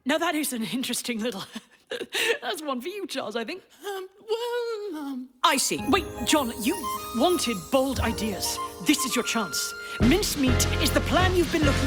Now that is an interesting little... That's one for you, Charles, I think. I see. Wait, John, you wanted bold ideas. This is your chance. Mincemeat is the plan you've been looking